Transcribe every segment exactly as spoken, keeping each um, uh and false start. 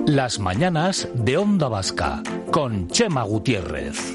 Las mañanas de Onda Vasca, con Chema Gutiérrez.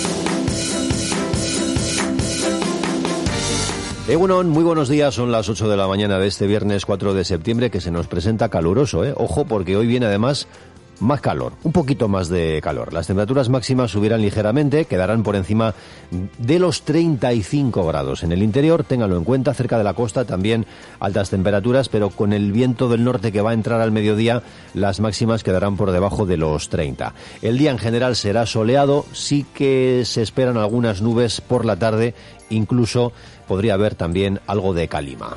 Egunon, muy buenos días, son las ocho de la mañana de este viernes cuatro de septiembre, que se nos presenta caluroso, ¿eh? Ojo, porque hoy viene además más calor, un poquito más de calor. Las temperaturas máximas subirán ligeramente, quedarán por encima de los treinta y cinco grados. En el interior, ténganlo en cuenta, cerca de la costa también altas temperaturas, pero con el viento del norte que va a entrar al mediodía, las máximas quedarán por debajo de los treinta. El día en general será soleado, sí que se esperan algunas nubes por la tarde, incluso podría haber también algo de calima.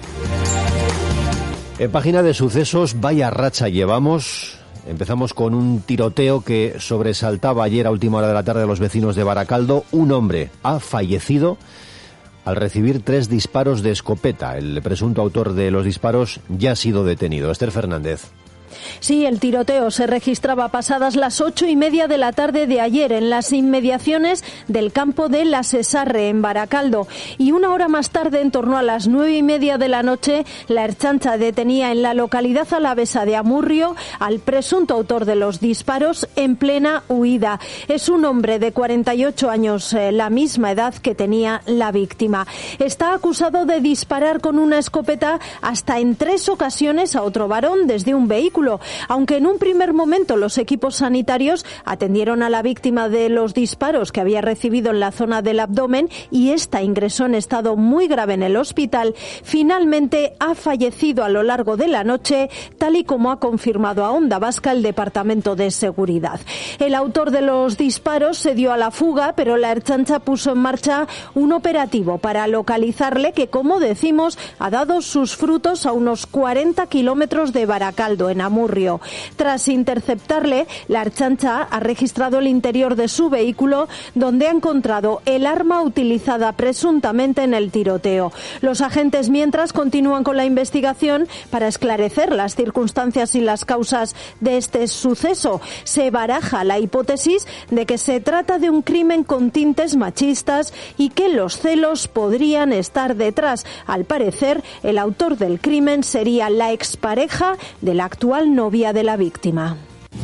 En página de sucesos, vaya racha llevamos. Empezamos con un tiroteo que sobresaltaba ayer a última hora de la tarde a los vecinos de Baracaldo. Un hombre ha fallecido al recibir tres disparos de escopeta. El presunto autor de los disparos ya ha sido detenido. Esther Fernández. Sí, el tiroteo se registraba pasadas las ocho y media de la tarde de ayer en las inmediaciones del campo de La Sesarre, en Baracaldo. Y una hora más tarde, en torno a las nueve y media de la noche, la Ertzaintza detenía en la localidad alavesa de Amurrio al presunto autor de los disparos en plena huida. Es un hombre de cuarenta y ocho años, eh, la misma edad que tenía la víctima. Está acusado de disparar con una escopeta hasta en tres ocasiones a otro varón desde un vehículo. Aunque en un primer momento los equipos sanitarios atendieron a la víctima de los disparos que había recibido en la zona del abdomen y esta ingresó en estado muy grave en el hospital, finalmente ha fallecido a lo largo de la noche, tal y como ha confirmado a Onda Vasca el Departamento de Seguridad. El autor de los disparos se dio a la fuga, pero la Ertzaintza puso en marcha un operativo para localizarle que, como decimos, ha dado sus frutos a unos cuarenta kilómetros de Baracaldo, en Amurrio. Tras interceptarle, la Ertzaintza ha registrado el interior de su vehículo, donde ha encontrado el arma utilizada presuntamente en el tiroteo. Los agentes, mientras, continúan con la investigación para esclarecer las circunstancias y las causas de este suceso. Se baraja la hipótesis de que se trata de un crimen con tintes machistas y que los celos podrían estar detrás. Al parecer, el autor del crimen sería la expareja de la actual novia de la víctima.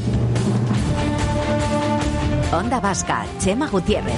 Onda Vasca, Chema Gutiérrez.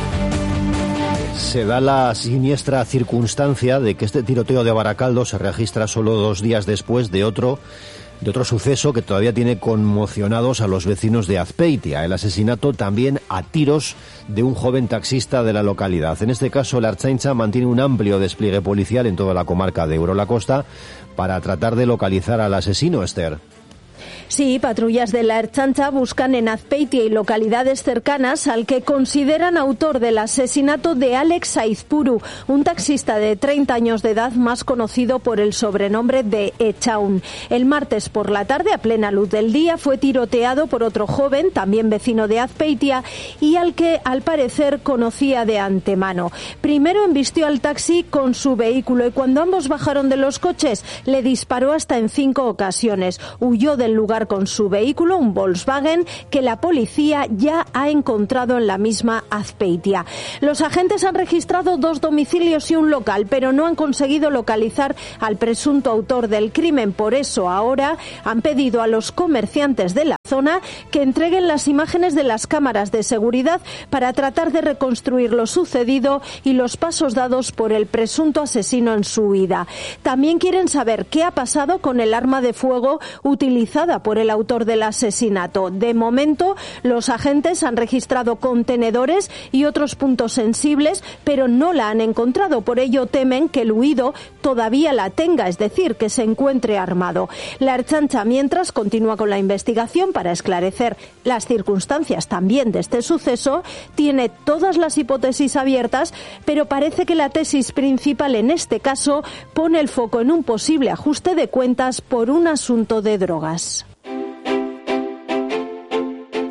Se da la siniestra circunstancia de que este tiroteo de Baracaldo se registra solo dos días después de otro de otro suceso que todavía tiene conmocionados a los vecinos de Azpeitia, el asesinato también a tiros de un joven taxista de la localidad. En este caso, la Ertzaintza mantiene un amplio despliegue policial en toda la comarca de Urola Kosta para tratar de localizar al asesino, Esther. Sí, patrullas de la Ertzaintza buscan en Azpeitia y localidades cercanas al que consideran autor del asesinato de Alex Aizpuru, un taxista de treinta años de edad más conocido por el sobrenombre de Echaun. El martes por la tarde, a plena luz del día, fue tiroteado por otro joven, también vecino de Azpeitia, y al que al parecer conocía de antemano. Primero embistió al taxi con su vehículo y cuando ambos bajaron de los coches le disparó hasta en cinco ocasiones. Huyó del lugar con su vehículo, un Volkswagen, que la policía ya ha encontrado en la misma Azpeitia. Los agentes han registrado dos domicilios y un local, pero no han conseguido localizar al presunto autor del crimen. Por eso ahora han pedido a los comerciantes de la zona que entreguen las imágenes de las cámaras de seguridad para tratar de reconstruir lo sucedido y los pasos dados por el presunto asesino en su huida. También quieren saber qué ha pasado con el arma de fuego utilizada por el autor del asesinato. De momento, los agentes han registrado contenedores y otros puntos sensibles, pero no la han encontrado. Por ello, temen que el huido todavía la tenga, es decir, que se encuentre armado. La Ertzaintza, mientras, continúa con la investigación para esclarecer las circunstancias también de este suceso. Tiene todas las hipótesis abiertas, pero parece que la tesis principal en este caso pone el foco en un posible ajuste de cuentas por un asunto de drogas.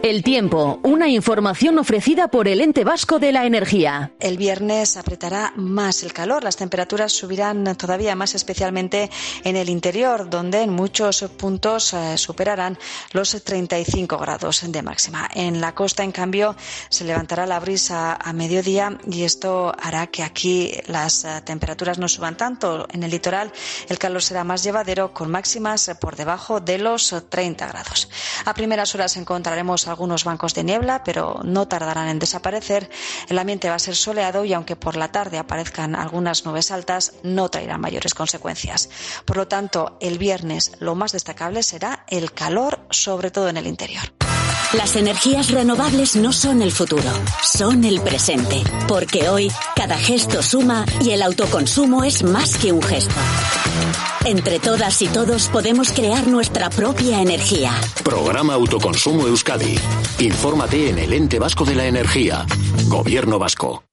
El tiempo, una información ofrecida por el Ente Vasco de la Energía. El viernes apretará más el calor, las temperaturas subirán todavía más, especialmente en el interior, donde en muchos puntos eh, superarán los treinta y cinco grados de máxima. En la costa, en cambio, se levantará la brisa a mediodía y esto hará que aquí las eh, temperaturas no suban tanto. En el litoral el calor será más llevadero, con máximas eh, por debajo de los treinta grados. A primeras horas encontraremos algunos bancos de niebla, pero no tardarán en desaparecer. El ambiente va a ser soleado y aunque por la tarde aparezcan algunas nubes altas, no traerán mayores consecuencias. Por lo tanto, el viernes lo más destacable será el calor, sobre todo en el interior. Las energías renovables no son el futuro, son el presente. Porque hoy cada gesto suma y el autoconsumo es más que un gesto. Entre todas y todos podemos crear nuestra propia energía. Programa Autoconsumo Euskadi. Infórmate en el Ente Vasco de la Energía. Gobierno Vasco.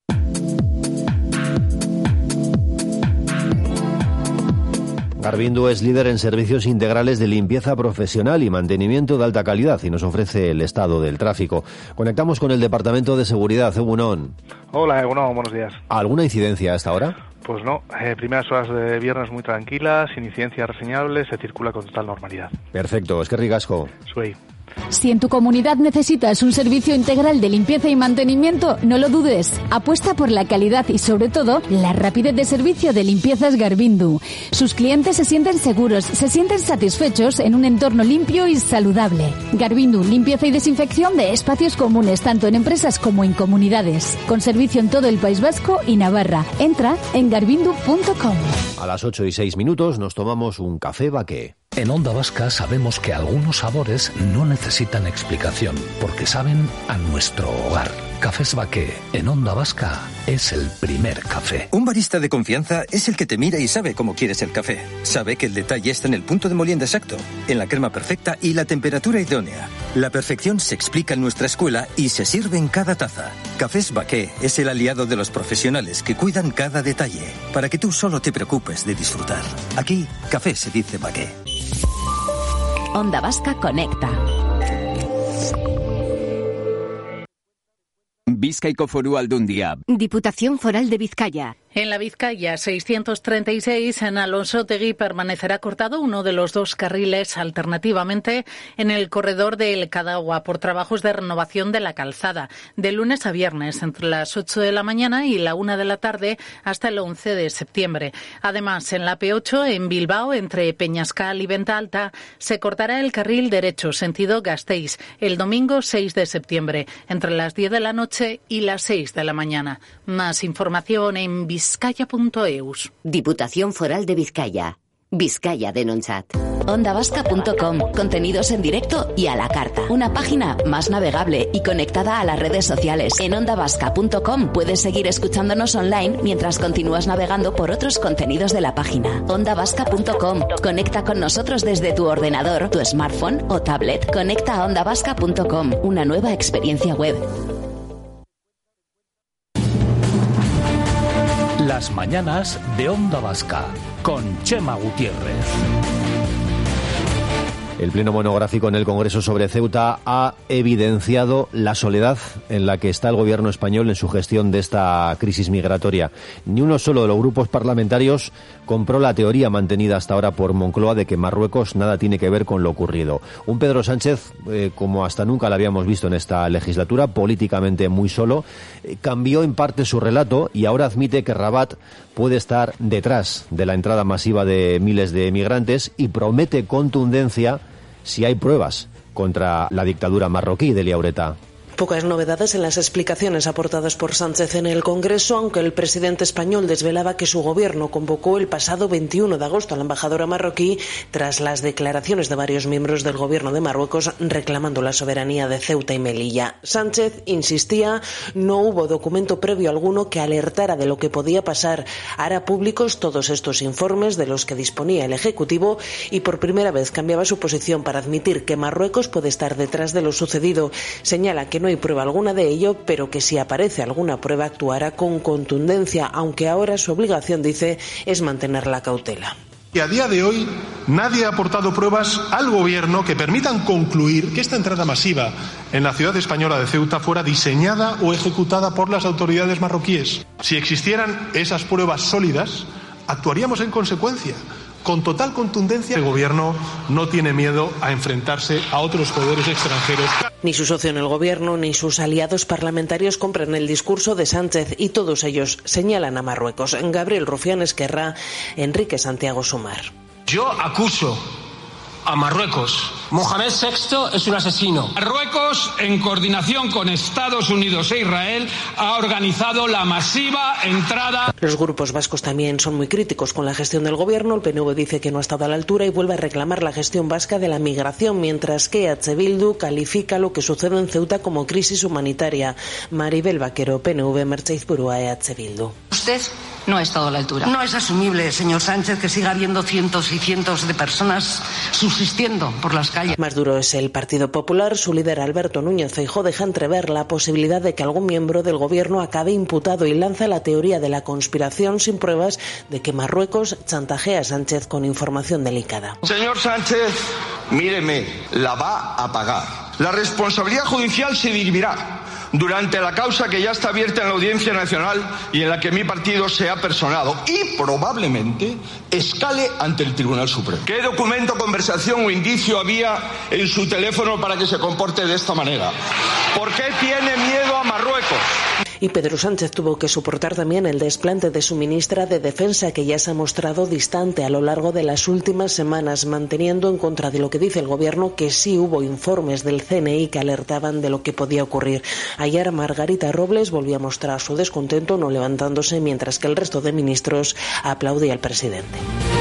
Garvindu es líder en servicios integrales de limpieza profesional y mantenimiento de alta calidad y nos ofrece el estado del tráfico. Conectamos con el Departamento de Seguridad. Egunon. Hola, Egunon, buenos días. ¿Alguna incidencia hasta ahora? Pues no, eh, primeras horas de viernes muy tranquilas, sin incidencias reseñables, se circula con total normalidad. Perfecto, es que ricasco. Soy. Si en tu comunidad necesitas un servicio integral de limpieza y mantenimiento, no lo dudes. Apuesta por la calidad y, sobre todo, la rapidez de servicio de Limpiezas Garvindu. Sus clientes se sienten seguros, se sienten satisfechos en un entorno limpio y saludable. Garvindu, limpieza y desinfección de espacios comunes, tanto en empresas como en comunidades. Con servicio en todo el País Vasco y Navarra. Entra en garvindu punto com. A las ocho y seis minutos nos tomamos un café Baqué. En Onda Vasca sabemos que algunos sabores no necesitan explicación, porque saben a nuestro hogar. Cafés Baqué, en Onda Vasca, es el primer café. Un barista de confianza es el que te mira y sabe cómo quieres el café. Sabe que el detalle está en el punto de molienda exacto, en la crema perfecta y la temperatura idónea. La perfección se explica en nuestra escuela y se sirve en cada taza. Cafés Baqué es el aliado de los profesionales que cuidan cada detalle, para que tú solo te preocupes de disfrutar. Aquí, café se dice Baqué. Onda Vasca conecta. Bizkaiko Foru Aldundia. Diputación Foral de Vizcaya. En la Vizcaya seiscientos treinta y seis, en Alonsotegui, permanecerá cortado uno de los dos carriles alternativamente en el corredor del Cadagua por trabajos de renovación de la calzada, de lunes a viernes entre las ocho de la mañana y la una de la tarde hasta el once de septiembre. Además, en la P ocho, en Bilbao, entre Peñascal y Venta Alta, se cortará el carril derecho sentido Gasteiz el domingo seis de septiembre entre las diez de la noche y las seis de la mañana. Más información en vizcaya punto eus. Diputación Foral de Vizcaya. Vizcaya Denontzat. onda vasca punto com. Contenidos en directo y a la carta. Una página más navegable y conectada a las redes sociales. En onda vasca punto com puedes seguir escuchándonos online mientras continúas navegando por otros contenidos de la página. onda vasca punto com. Conecta con nosotros desde tu ordenador, tu smartphone o tablet. Conecta a onda vasca punto com. Una nueva experiencia web. Las mañanas de Onda Vasca, con Chema Gutiérrez. El pleno monográfico en el Congreso sobre Ceuta ha evidenciado la soledad en la que está el gobierno español en su gestión de esta crisis migratoria. Ni uno solo de los grupos parlamentarios compró la teoría mantenida hasta ahora por Moncloa de que Marruecos nada tiene que ver con lo ocurrido. Un Pedro Sánchez, eh, como hasta nunca lo habíamos visto en esta legislatura, políticamente muy solo, eh, cambió en parte su relato y ahora admite que Rabat puede estar detrás de la entrada masiva de miles de migrantes y promete contundencia si hay pruebas contra la dictadura marroquí de Liaureta. Pocas novedades en las explicaciones aportadas por Sánchez en el Congreso, aunque el presidente español desvelaba que su gobierno convocó el pasado veintiuno de agosto a la embajadora marroquí tras las declaraciones de varios miembros del gobierno de Marruecos reclamando la soberanía de Ceuta y Melilla. Sánchez insistía, no hubo documento previo alguno que alertara de lo que podía pasar. Hará públicos todos estos informes de los que disponía el Ejecutivo y por primera vez cambiaba su posición para admitir que Marruecos puede estar detrás de lo sucedido. Señala que no hay prueba alguna de ello, pero que si aparece alguna prueba actuará con contundencia, aunque ahora su obligación, dice, es mantener la cautela. Y a día de hoy nadie ha aportado pruebas al Gobierno que permitan concluir que esta entrada masiva en la ciudad española de Ceuta fuera diseñada o ejecutada por las autoridades marroquíes. Si existieran esas pruebas sólidas, actuaríamos en consecuencia. Con total contundencia, el Gobierno no tiene miedo a enfrentarse a otros poderes extranjeros. Ni su socio en el Gobierno ni sus aliados parlamentarios compran el discurso de Sánchez y todos ellos señalan a Marruecos. Gabriel Rufián, Esquerra, Enrique Santiago Sumar. Yo acuso a Marruecos. Mohamed sexto es un asesino. Marruecos, en coordinación con Estados Unidos e Israel, ha organizado la masiva entrada. Los grupos vascos también son muy críticos con la gestión del Gobierno. El P N V dice que no ha estado a la altura y vuelve a reclamar la gestión vasca de la migración, mientras que H. Bildu califica lo que sucede en Ceuta como crisis humanitaria. Maribel Vaquero, P N V, Mertxaizburua, H. Bildu. Usted no ha estado a la altura. No es asumible, señor Sánchez, que siga habiendo cientos y cientos de personas subsistiendo por las calles. Más duro es el Partido Popular. Su líder, Alberto Núñez Feijóo, deja entrever la posibilidad de que algún miembro del Gobierno acabe imputado y lanza la teoría de la conspiración sin pruebas de que Marruecos chantajea a Sánchez con información delicada. Señor Sánchez, míreme, la va a pagar. La responsabilidad judicial se dirimirá durante la causa que ya está abierta en la Audiencia Nacional y en la que mi partido se ha personado y probablemente escale ante el Tribunal Supremo. ¿Qué documento, conversación o indicio había en su teléfono para que se comporte de esta manera? ¿Por qué tiene miedo a Marruecos? Y Pedro Sánchez tuvo que soportar también el desplante de su ministra de Defensa, que ya se ha mostrado distante a lo largo de las últimas semanas, manteniendo en contra de lo que dice el Gobierno que sí hubo informes del C N I que alertaban de lo que podía ocurrir. Ayer Margarita Robles volvió a mostrar su descontento, no levantándose, mientras que el resto de ministros aplaudía al presidente.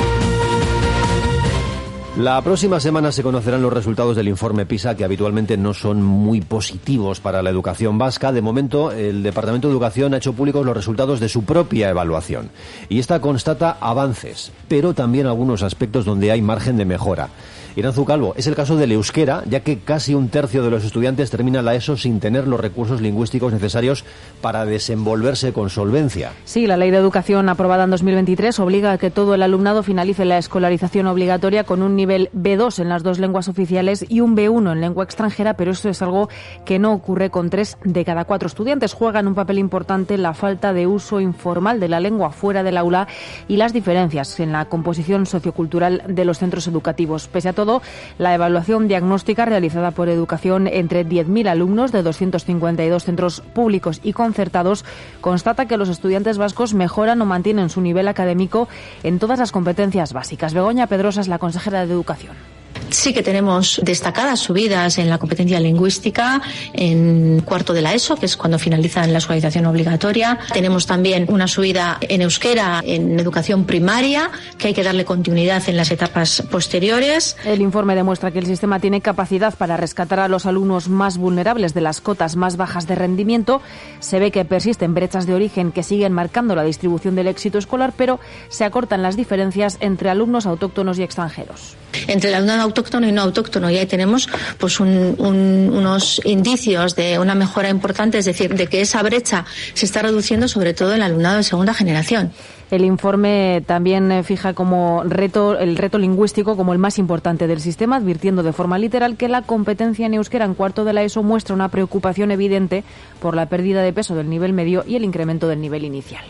La próxima semana se conocerán los resultados del informe PISA, que habitualmente no son muy positivos para la educación vasca. De momento, el Departamento de Educación ha hecho públicos los resultados de su propia evaluación. Y esta constata avances, pero también algunos aspectos donde hay margen de mejora. Iranzu Calvo, es el caso del euskera, ya que casi un tercio de los estudiantes termina la ESO sin tener los recursos lingüísticos necesarios para desenvolverse con solvencia. Sí, la Ley de Educación aprobada en dos mil veintitrés obliga a que todo el alumnado finalice la escolarización obligatoria con un nivel B dos en las dos lenguas oficiales y un B uno en lengua extranjera, pero esto es algo que no ocurre con tres de cada cuatro estudiantes. Juegan un papel importante la falta de uso informal de la lengua fuera del aula y las diferencias en la composición sociocultural de los centros educativos. Pese a todo, la evaluación diagnóstica realizada por Educación entre diez mil alumnos de doscientos cincuenta y dos centros públicos y concertados constata que los estudiantes vascos mejoran o mantienen su nivel académico en todas las competencias básicas. Begoña Pedrosa es la consejera de Educación. Sí que tenemos destacadas subidas en la competencia lingüística en cuarto de la ESO, que es cuando finalizan la escolarización obligatoria. Tenemos también una subida en euskera en educación primaria, que hay que darle continuidad en las etapas posteriores. El informe demuestra que el sistema tiene capacidad para rescatar a los alumnos más vulnerables de las cotas más bajas de rendimiento. Se ve que persisten brechas de origen que siguen marcando la distribución del éxito escolar, pero se acortan las diferencias entre alumnos autóctonos y extranjeros. Entre el alumnado autóctono y no autóctono, y ahí tenemos pues un, un, unos indicios de una mejora importante, es decir, de que esa brecha se está reduciendo, sobre todo en el alumnado de segunda generación. El informe también fija como reto el reto lingüístico como el más importante del sistema, advirtiendo de forma literal que la competencia en euskera en cuarto de la ESO muestra una preocupación evidente por la pérdida de peso del nivel medio y el incremento del nivel inicial.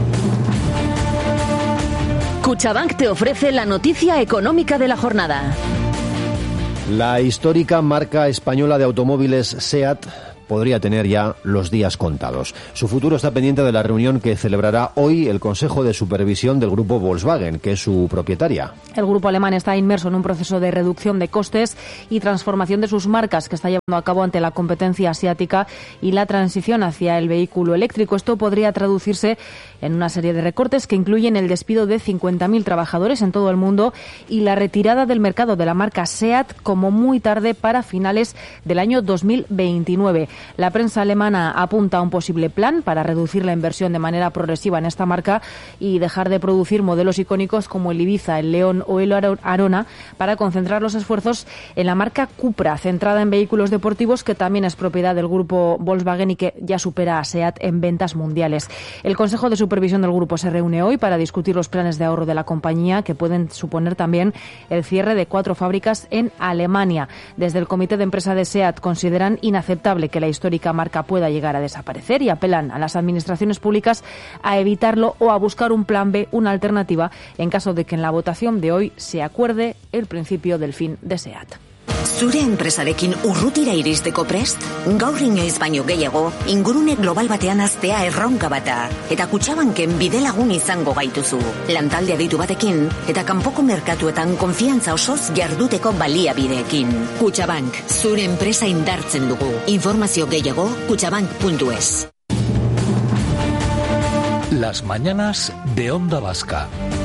Cuchabank te ofrece la noticia económica de la jornada. La histórica marca española de automóviles SEAT podría tener ya los días contados. Su futuro está pendiente de la reunión que celebrará hoy el Consejo de Supervisión del grupo Volkswagen, que es su propietaria. El grupo alemán está inmerso en un proceso de reducción de costes y transformación de sus marcas que está llevando a cabo ante la competencia asiática y la transición hacia el vehículo eléctrico. Esto podría traducirse en una serie de recortes que incluyen el despido de cincuenta mil trabajadores en todo el mundo y la retirada del mercado de la marca SEAT como muy tarde para finales del año dos mil veintinueve. La prensa alemana apunta a un posible plan para reducir la inversión de manera progresiva en esta marca y dejar de producir modelos icónicos como el Ibiza, el León o el Arona para concentrar los esfuerzos en la marca Cupra, centrada en vehículos deportivos, que también es propiedad del grupo Volkswagen y que ya supera a SEAT en ventas mundiales. El Consejo de Supervisión del grupo se reúne hoy para discutir los planes de ahorro de la compañía, que pueden suponer también el cierre de cuatro fábricas en Alemania. Desde el comité de empresa de SEAT consideran inaceptable que la histórica marca pueda llegar a desaparecer y apelan a las administraciones públicas a evitarlo o a buscar un plan B, una alternativa, en caso de que en la votación de hoy se acuerde el principio del fin de SEAT. Zure enpresarekin urrutira iristeko prest? Gaur inoiz baino gehiago, ingurune global batean aztea erronka bata. Eta Kutxabanken bidelagun izango gaituzu. Lantalde aditu batekin, eta kanpoko merkatuetan konfiantza osoz jarduteko baliabideekin. Kutxabank, zure enpresa indartzen dugu. Informazio gehiago, kutxabank puntu es. Las mañanas de Onda Vasca.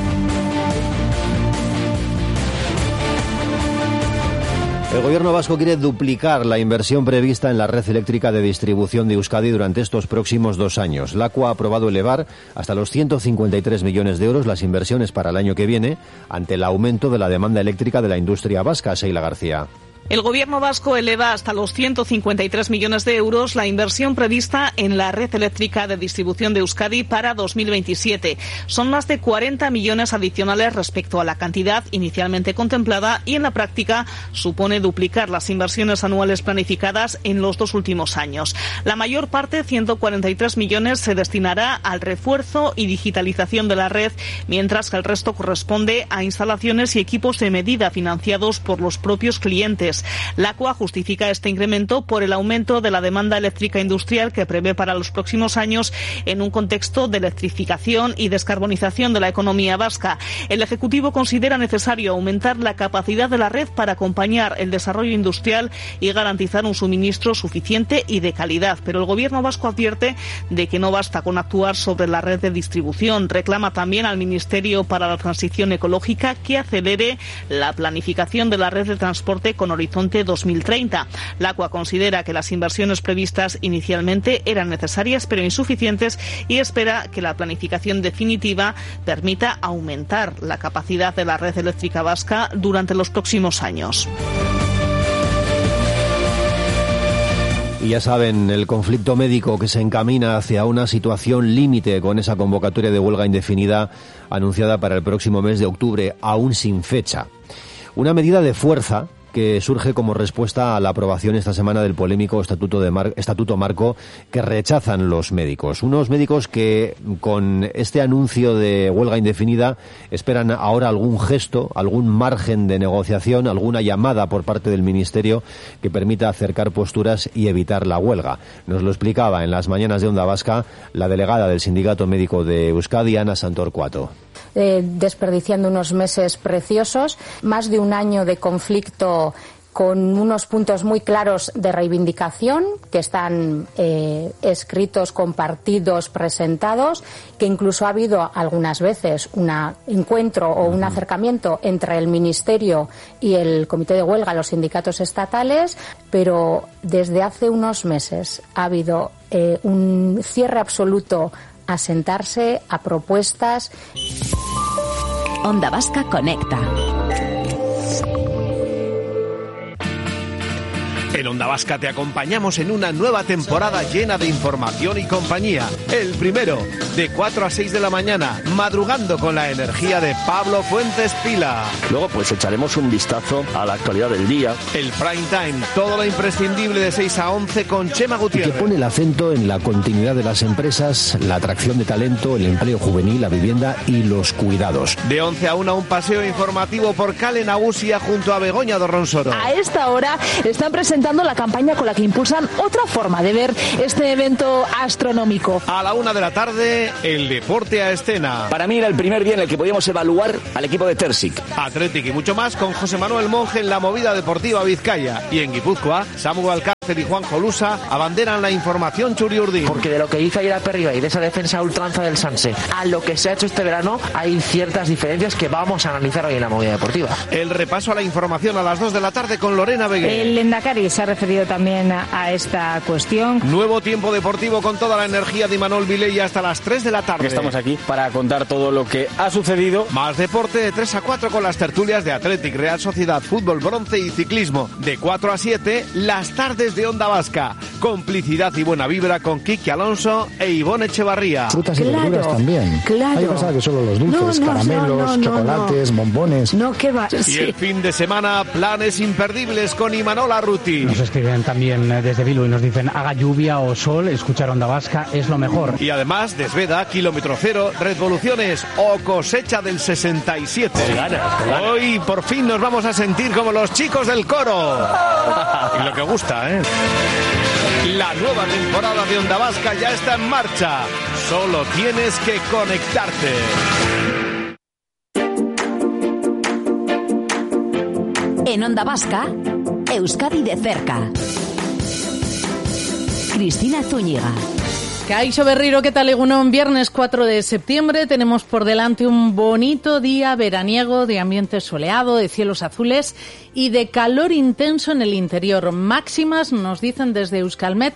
El gobierno vasco quiere duplicar la inversión prevista en la red eléctrica de distribución de Euskadi durante estos próximos dos años. La A C U A ha aprobado elevar hasta los ciento cincuenta y tres millones de euros las inversiones para el año que viene ante el aumento de la demanda eléctrica de la industria vasca. Sheila García. El gobierno vasco eleva hasta los ciento cincuenta y tres millones de euros la inversión prevista en la red eléctrica de distribución de Euskadi para dos mil veintisiete. Son más de cuarenta millones adicionales respecto a la cantidad inicialmente contemplada y en la práctica supone duplicar las inversiones anuales planificadas en los dos últimos años. La mayor parte, ciento cuarenta y tres millones, se destinará al refuerzo y digitalización de la red, mientras que el resto corresponde a instalaciones y equipos de medida financiados por los propios clientes. La A C U A justifica este incremento por el aumento de la demanda eléctrica industrial que prevé para los próximos años en un contexto de electrificación y descarbonización de la economía vasca. El Ejecutivo considera necesario aumentar la capacidad de la red para acompañar el desarrollo industrial y garantizar un suministro suficiente y de calidad. Pero el Gobierno vasco advierte de que no basta con actuar sobre la red de distribución. Reclama también al Ministerio para la Transición Ecológica que acelere la planificación de la red de transporte con horizonte dos mil treinta. La A C U A considera que las inversiones previstas inicialmente eran necesarias pero insuficientes y espera que la planificación definitiva permita aumentar la capacidad de la red eléctrica vasca durante los próximos años. Y ya saben, el conflicto médico que se encamina hacia una situación límite con esa convocatoria de huelga indefinida anunciada para el próximo mes de octubre, aún sin fecha. Una medida de fuerza que surge como respuesta a la aprobación esta semana del polémico Estatuto, de Mar- Estatuto Marco que rechazan los médicos. Unos médicos que con este anuncio de huelga indefinida esperan ahora algún gesto, algún margen de negociación, alguna llamada por parte del Ministerio que permita acercar posturas y evitar la huelga. Nos lo explicaba en las mañanas de Onda Vasca la delegada del Sindicato Médico de Euskadi, Ana Santorcuato. Eh, desperdiciando unos meses preciosos, más de un año de conflicto con unos puntos muy claros de reivindicación que están eh, escritos, compartidos, presentados, que incluso ha habido algunas veces un encuentro o un acercamiento entre el Ministerio y el Comité de Huelga, los sindicatos estatales, pero desde hace unos meses ha habido eh, un cierre absoluto a sentarse, a propuestas. Onda Vasca Conecta. En Onda Vasca te acompañamos en una nueva temporada llena de información y compañía. El primero, de cuatro a seis de la mañana, madrugando con la energía de Pablo Fuentes Pila. Luego pues echaremos un vistazo a la actualidad del día. El prime time, todo lo imprescindible de seis a once con Chema Gutiérrez. Que pone el acento en la continuidad de las empresas, la atracción de talento, el empleo juvenil, la vivienda y los cuidados. De once a una, un paseo informativo por Cale Nagusia junto a Begoña Dorronsoro. A esta hora están presentando la campaña con la que impulsan otra forma de ver este evento astronómico. A la una de la tarde, el deporte a escena. Para mí era el primer día en el que podíamos evaluar al equipo de Tersic. Atlético y mucho más con José Manuel Monge en la movida deportiva Vizcaya. Y en Guipúzcoa, Samu Alcázar. y Juan Jolusa abanderan la información Churiurdi. Porque de lo que hizo ayer a Perriba y de esa defensa ultranza del Sanse a lo que se ha hecho este verano hay ciertas diferencias que vamos a analizar hoy en la Movida Deportiva. El repaso a la información a las dos de la tarde con Lorena Beguer. El Lendakari se ha referido también a esta cuestión. Nuevo tiempo deportivo con toda la energía de Imanol Vilella hasta las tres de la tarde. Estamos aquí para contar todo lo que ha sucedido. Más deporte de tres a cuatro con las tertulias de Athletic, Real Sociedad, Fútbol Bronce y Ciclismo. De cuatro a siete, las tardes de Onda Vasca. Complicidad y buena vibra con Kiki Alonso e Ivonne Echevarría. Frutas y claro, verduras también. Claro. Hay pensado que solo los dulces, no, no, caramelos, no, no, chocolates, no. bombones. No, ¿qué va? Y Sí. el fin de semana, planes imperdibles con Imanol Arruti. Nos escriben también desde Bilbao y nos dicen haga lluvia o sol, escuchar Onda Vasca es lo mejor. Y además, Desveda, Kilómetro Cero, Revoluciones o Cosecha del sesenta y siete. Con ganas, con ganas. Hoy por fin nos vamos a sentir como los chicos del coro. Y lo que gusta, ¿eh? La nueva temporada de Onda Vasca ya está en marcha. Solo tienes que conectarte. En Onda Vasca, Euskadi de cerca. Cristina Zúñiga. Kaixo Berriro, ¿qué tal? Egunon, viernes cuatro de septiembre. Tenemos por delante un bonito día veraniego de ambiente soleado, de cielos azules y de calor intenso en el interior. Máximas, nos dicen desde Euskalmet,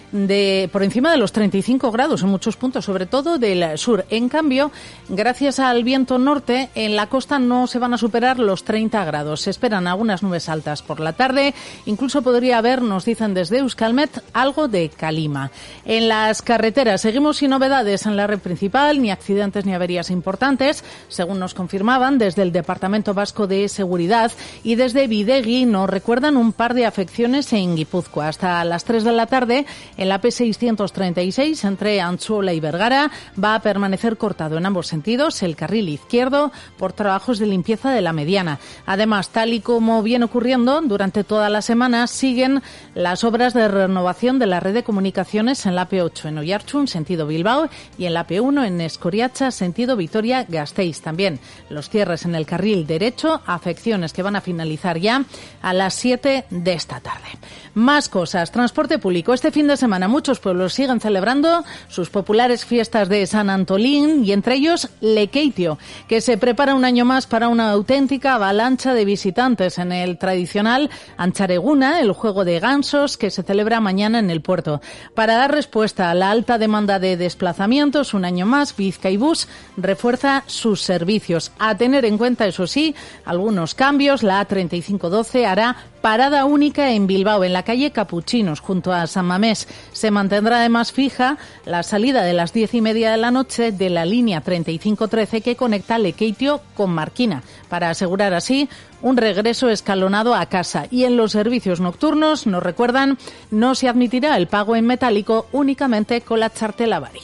de por encima de los treinta y cinco grados en muchos puntos, sobre todo del sur. En cambio, gracias al viento norte, en la costa no se van a superar los treinta grados. Se esperan algunas nubes altas por la tarde. Incluso podría haber, nos dicen desde Euskalmet, algo de calima. En las carreteras seguimos sin novedades en la red principal, ni accidentes ni averías importantes, según nos confirmaban desde el Departamento Vasco de Seguridad, y desde Bidegi nos recuerdan un par de afecciones en Guipúzcoa. Hasta las tres de la tarde, en la P seiscientos treinta y seis, entre Antzuola y Vergara, va a permanecer cortado en ambos sentidos el carril izquierdo por trabajos de limpieza de la mediana. Además, tal y como viene ocurriendo durante toda la semana, siguen las obras de renovación de la red de comunicaciones en la P ocho en Oiartzun, sentido Bilbao, y en la P uno en Escoriacha, sentido Vitoria-Gasteiz. También los cierres en el carril derecho, afecciones que van a finalizar ya a las siete de esta tarde. Más cosas. Transporte público. Este fin de semana muchos pueblos siguen celebrando sus populares fiestas de San Antolín y entre ellos Lekeitio, que se prepara un año más para una auténtica avalancha de visitantes en el tradicional Antxareguna, el juego de gansos que se celebra mañana en el puerto. Para dar respuesta a la alta demanda de desplazamientos, un año más Bizkaibus refuerza sus servicios. A tener en cuenta, eso sí, algunos cambios. La A treinta y cinco doce hará parada única en Bilbao, en la calle Capuchinos, junto a San Mamés. Se mantendrá además fija la salida de las diez y media de la noche de la línea treinta y cinco trece que conecta Lekeitio con Marquina, para asegurar así un regreso escalonado a casa. Y en los servicios nocturnos, nos recuerdan, no se admitirá el pago en metálico, únicamente con la txartela barik.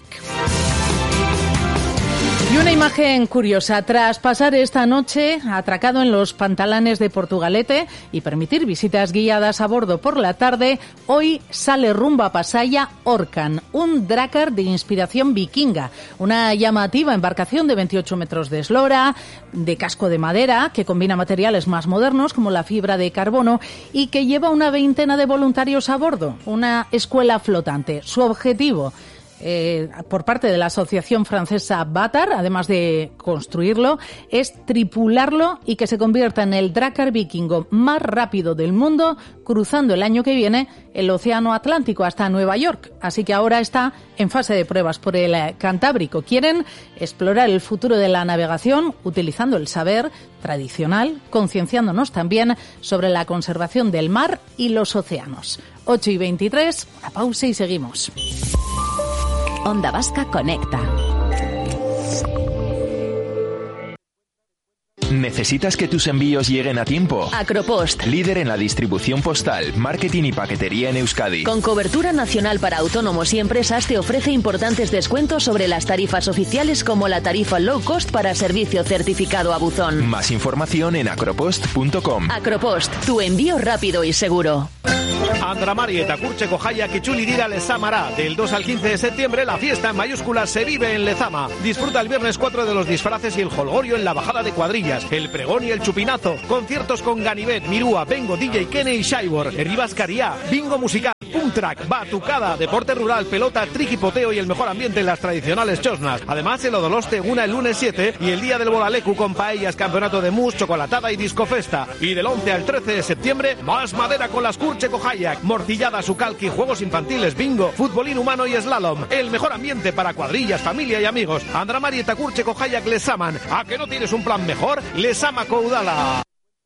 Y una imagen curiosa, tras pasar esta noche atracado en los pantalanes de Portugalete y permitir visitas guiadas a bordo por la tarde, hoy sale rumbo a Pasaia Orkan, un drakkar de inspiración vikinga, una llamativa embarcación de veintiocho metros de eslora, de casco de madera, que combina materiales más modernos como la fibra de carbono y que lleva una veintena de voluntarios a bordo, una escuela flotante. Su objetivo, Eh, por parte de la asociación francesa Batar, además de construirlo, es tripularlo y que se convierta en el drakkar vikingo más rápido del mundo, cruzando el año que viene el Océano Atlántico hasta Nueva York. Así que ahora está en fase de pruebas por el Cantábrico. Quieren explorar el futuro de la navegación utilizando el saber tradicional, concienciándonos también sobre la conservación del mar y los océanos. ocho y veintitrés, una pausa y seguimos. Onda Vasca Conecta. ¿Necesitas que tus envíos lleguen a tiempo? Acropost. Líder en la distribución postal, marketing y paquetería en Euskadi. Con cobertura nacional para autónomos y empresas, te ofrece importantes descuentos sobre las tarifas oficiales, como la tarifa low cost para servicio certificado a buzón. Más información en acropost punto com. Acropost, tu envío rápido y seguro. Andramari eta Kurtzeko jaiak itzuli dira Lezamara. Del dos al quince de septiembre la fiesta en mayúsculas se vive en Lezama. Disfruta el viernes cuatro de los disfraces y el jolgorio en la bajada de cuadrillas. El El Pregón y el Chupinazo. Conciertos con Ganivet, Mirúa, Bengo, D J Kene y Shaibor. Rivas Cariá, bingo musical, punk track, batucada, deporte rural, pelota, trigipoteo y el mejor ambiente en las tradicionales chosnas. Además, el Odoloste una el lunes siete y el día del Bolalecu con paellas, campeonato de mus, chocolatada y discofesta. Y del once al trece de septiembre, más madera con las Kurche Kohayak, morcillada, sucalqui, juegos infantiles, bingo, futbolín humano y slalom. El mejor ambiente para cuadrillas, familia y amigos. Andra Marieta Kurche Kohayak les aman. ¿A que no tienes un plan mejor? Les ama Coudala.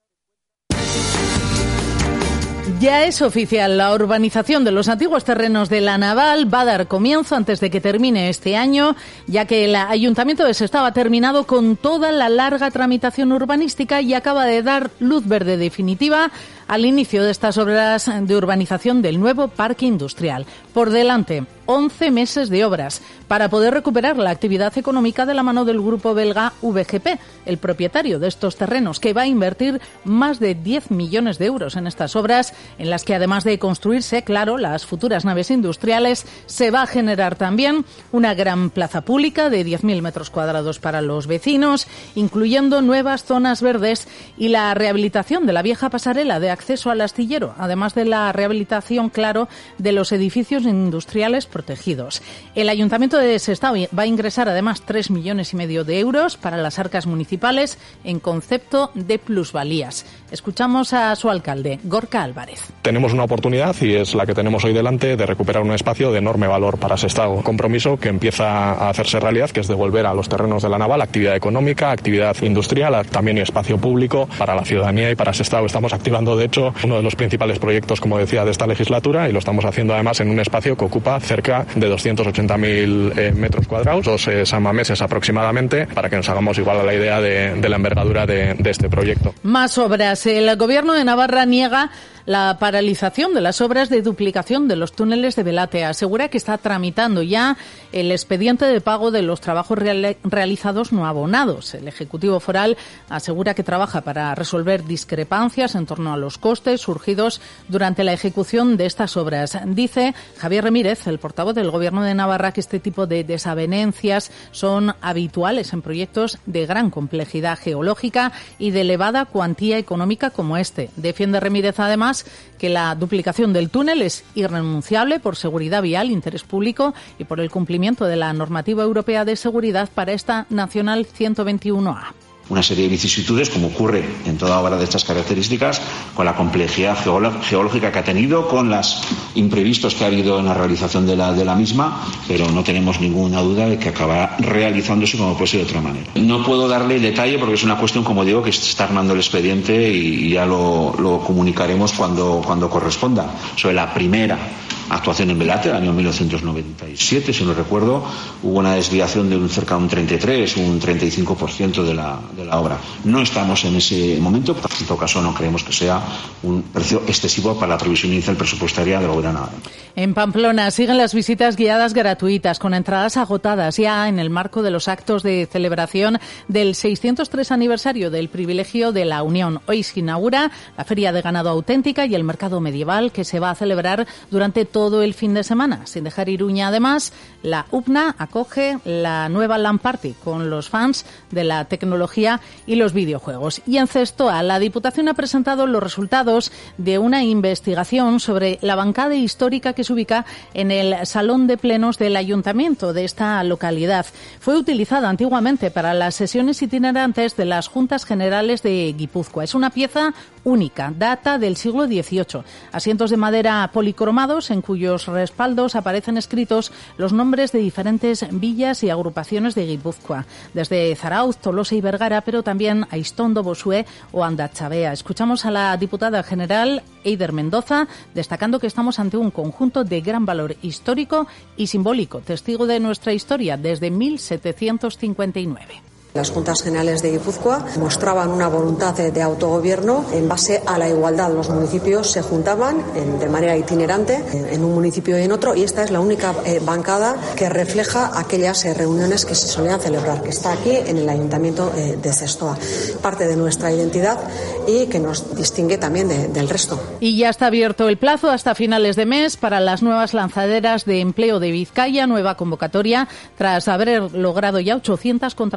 Ya es oficial, la urbanización de los antiguos terrenos de la Naval va a dar comienzo antes de que termine este año, ya que el Ayuntamiento de Sestao ha terminado con toda la larga tramitación urbanística y acaba de dar luz verde definitiva al inicio de estas obras de urbanización del nuevo parque industrial. Por delante, once meses de obras para poder recuperar la actividad económica de la mano del grupo belga V G P, el propietario de estos terrenos, que va a invertir más de diez millones de euros en estas obras, en las que además de construirse, claro, las futuras naves industriales, se va a generar también una gran plaza pública de diez mil metros cuadrados para los vecinos, incluyendo nuevas zonas verdes y la rehabilitación de la vieja pasarela de acceso al astillero, además de la rehabilitación, claro, de los edificios industriales protegidos. El Ayuntamiento de Sestao va a ingresar además tres millones y medio de euros para las arcas municipales en concepto de plusvalías. Escuchamos a su alcalde, Gorka Álvarez. Tenemos una oportunidad, y es la que tenemos hoy delante, de recuperar un espacio de enorme valor para Sestao. Un compromiso que empieza a hacerse realidad, que es devolver a los terrenos de la Naval actividad económica, actividad industrial, también espacio público para la ciudadanía y para Sestao. Estamos activando, de hecho, uno de los principales proyectos, como decía, de esta legislatura, y lo estamos haciendo además en un espacio que ocupa cerca de doscientos ochenta mil eh, metros cuadrados, dos eh, samameses aproximadamente, para que nos hagamos igual a la idea de, de la envergadura de, de este proyecto. Más obras. El Gobierno de Navarra niega la paralización de las obras de duplicación de los túneles de Belate. Asegura que está tramitando ya el expediente de pago de los trabajos real, realizados no abonados. El Ejecutivo Foral asegura que trabaja para resolver discrepancias en torno a los costes surgidos durante la ejecución de estas obras. Dice Javier Ramírez, el portavoz del Gobierno de Navarra, que este tipo de desavenencias son habituales en proyectos de gran complejidad geológica y de elevada cuantía económica como este. Defiende Ramírez además que la duplicación del túnel es irrenunciable por seguridad vial, interés público y por el cumplimiento de la normativa europea de seguridad para esta Nacional ciento veintiuno A. Una serie de vicisitudes, como ocurre en toda obra de estas características, con la complejidad geológica que ha tenido, con los imprevistos que ha habido en la realización de la, de la misma, pero no tenemos ninguna duda de que acabará realizándose como puede ser de otra manera. No puedo darle el detalle porque es una cuestión, como digo, que se está armando el expediente y, y ya lo, lo comunicaremos cuando, cuando corresponda. Sobre la primera actuación en Belate, el año mil novecientos noventa y siete, si no recuerdo, hubo una desviación de un cerca de un treinta y tres, un treinta y cinco por ciento de la, de la obra. No estamos en ese momento, en todo caso no creemos que sea un precio excesivo para la previsión inicial presupuestaria de la obra naval. En Pamplona siguen las visitas guiadas gratuitas con entradas agotadas ya en el marco de los actos de celebración del seiscientos tres aniversario del privilegio de la Unión. Hoy se inaugura la Feria de Ganado Auténtica y el Mercado Medieval, que se va a celebrar durante todo todo el fin de semana. Sin dejar Iruña, además, la U P N A acoge la nueva LAN Party con los fans de la tecnología y los videojuegos. Y en Cestoa, la Diputación ha presentado los resultados de una investigación sobre la bancada histórica que se ubica en el Salón de Plenos del Ayuntamiento de esta localidad. Fue utilizada antiguamente para las sesiones itinerantes de las Juntas Generales de Guipúzcoa. Es una pieza única, data del siglo dieciocho. Asientos de madera policromados en cuyos respaldos aparecen escritos los nombres de diferentes villas y agrupaciones de Guipúzcoa, desde Zarauz, Tolosa y Vergara, pero también Aistondo, Bosué o Andachabea. Escuchamos a la diputada general Eider Mendoza, destacando que estamos ante un conjunto de gran valor histórico y simbólico, testigo de nuestra historia desde mil setecientos cincuenta y nueve. Las Juntas Generales de Guipúzcoa mostraban una voluntad de, de autogobierno en base a la igualdad. Los municipios se juntaban en, de manera itinerante en, en un municipio y en otro, y esta es la única eh, bancada que refleja aquellas eh, reuniones que se solían celebrar, que está aquí en el Ayuntamiento eh, de Cestoa. Parte de nuestra identidad y que nos distingue también de, del resto. Y ya está abierto el plazo hasta finales de mes para las nuevas lanzaderas de empleo de Vizcaya, nueva convocatoria tras haber logrado ya ochocientas contrataciones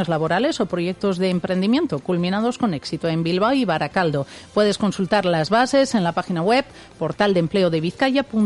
relaciones laborales o proyectos de emprendimiento culminados con éxito en Bilbao y Baracaldo. Puedes consultar las bases en la página web portal de empleo de Vizcaya.